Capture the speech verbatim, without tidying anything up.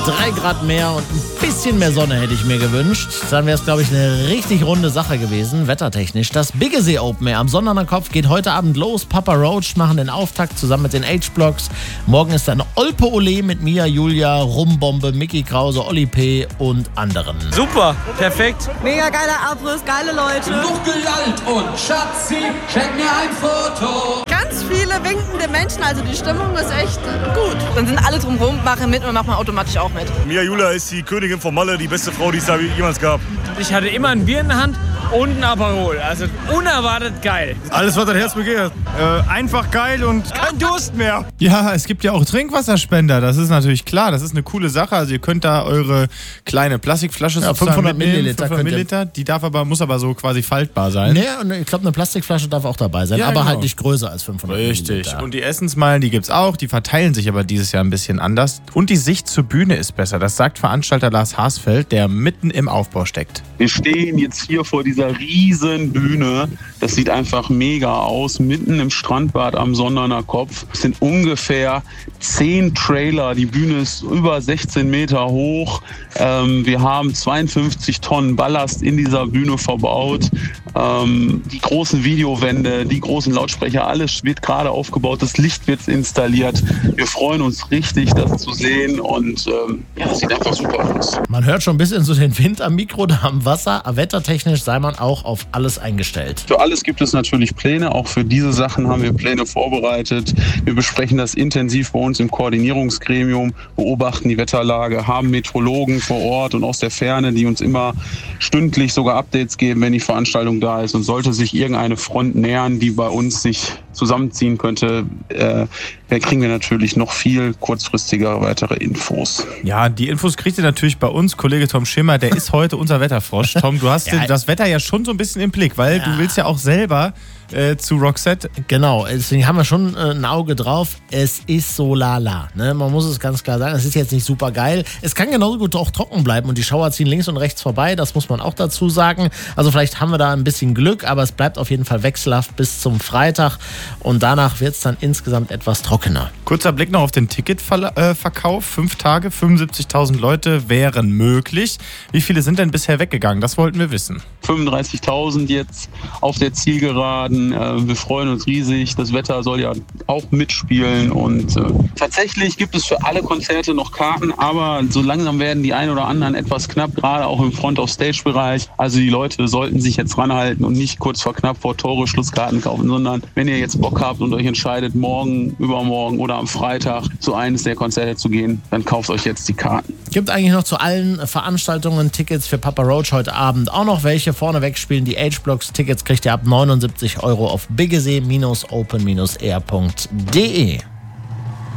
Drei Grad mehr und ein bisschen mehr Sonne hätte ich mir gewünscht. Dann wäre es, glaube ich, eine richtig runde Sache gewesen, wettertechnisch. Das Biggesee Open Air am Sonderner Kopf geht heute Abend los. Papa Roach machen den Auftakt zusammen mit den H-Blocks. Morgen ist dann Olpe Ole mit Mia, Julia, Rumbombe, Mickey Krause, Olli P. und anderen. Super, perfekt. Mega geiler Abriss, geile Leute. Genug gelallt und Schatzi, schenk mir ein Foto. Ganz viele winkende Menschen, also die Stimmung ist echt gut. Dann sind alle drumherum, machen mit und macht man automatisch auch mit. Mia Julia ist die Königin von Malle, die beste Frau, die es da jemals gab. Ich hatte immer ein Bier in der Hand und ein Aperol. Also unerwartet geil. Alles, was dein Herz begehrt. Äh, einfach geil und kein Durst mehr. Ja, es gibt ja auch Trinkwasserspender. Das ist natürlich klar. Das ist eine coole Sache. Also ihr könnt da eure kleine Plastikflasche ja, fünfhundert Milliliter. fünfhundert Milliliter. Die darf aber, muss aber so quasi faltbar sein. Nee, und ich glaube, eine Plastikflasche darf auch dabei sein, ja, aber genau. halt nicht größer als fünfhundert Richtig. Milliliter. Und die Essensmeilen, die gibt's auch. Die verteilen sich aber dieses Jahr ein bisschen anders. Und die Sicht zur Bühne ist besser. Das sagt Veranstalter Lars Haasfeld, der mitten im Aufbau steckt. Wir stehen jetzt hier vor dieser riesen Bühne. Das sieht einfach mega aus. Mitten im Strandbad am Sonderner Kopf. Es sind ungefähr zehn Trailer. Die Bühne ist über sechzehn Meter hoch. Ähm, wir haben zweiundfünfzig Tonnen Ballast in dieser Bühne verbaut. Ähm, die großen Videowände, die großen Lautsprecher, alles wird gerade aufgebaut. Das Licht wird installiert. Wir freuen uns richtig, das zu sehen. Und ähm, ja, das sieht einfach super aus. Man hört schon ein bisschen so den Wind am Mikro, da am Wasser. Wettertechnisch sei man auch auf alles eingestellt. Für alles gibt es natürlich Pläne. Auch für diese Sachen haben wir Pläne vorbereitet. Wir besprechen das intensiv bei uns im Koordinierungsgremium, beobachten die Wetterlage, haben Meteorologen vor Ort und aus der Ferne, die uns immer stündlich sogar Updates geben, wenn die Veranstaltung da ist. Und sollte sich irgendeine Front nähern, die bei uns sich zusammenziehen könnte, äh, da kriegen wir natürlich noch viel kurzfristiger weitere Infos. Ja, die Infos kriegt ihr natürlich bei uns. Kollege Tom Schimmer, der ist heute unser Wetterfrosch. Tom, du hast ja, das Wetter ja schon so ein bisschen im Blick, weil ja. du willst ja auch selber äh, zu Roxette. Genau, deswegen haben wir schon äh, ein Auge drauf. Es ist so lala. Ne? Man muss es ganz klar sagen, es ist jetzt nicht super geil. Es kann genauso gut auch trocken bleiben und die Schauer ziehen links und rechts vorbei. Das muss man auch dazu sagen. Also vielleicht haben wir da ein bisschen Glück, aber es bleibt auf jeden Fall wechselhaft bis zum Freitag und danach wird es dann insgesamt etwas trockener. Kurzer Blick noch auf den Ticketverkauf. Fünf Tage, fünfundsiebzigtausend Leute wären möglich. Wie viele sind denn bisher weggegangen? Das wollten wir wissen. fünfunddreißigtausend jetzt auf der Zielgeraden. Wir freuen uns riesig. Das Wetter soll ja auch mitspielen. Und äh, tatsächlich gibt es für alle Konzerte noch Karten, aber so langsam werden die ein oder anderen etwas knapp, gerade auch im Front-of-Stage-Bereich. Also die Leute sollten sich jetzt ranhalten und nicht kurz vor knapp vor Tore Schlusskarten kaufen, sondern wenn ihr jetzt Bock habt und euch entscheidet, morgen, übermorgen oder am Freitag zu eines der Konzerte zu gehen, dann kauft euch jetzt die Karten. Gibt eigentlich noch zu allen Veranstaltungen Tickets für Papa Roach heute Abend auch noch welche. Vorneweg spielen die H-Blocks. Tickets kriegt ihr ab neunundsiebzig Euro auf biggesee Bindestrich open Bindestrich air Punkt de.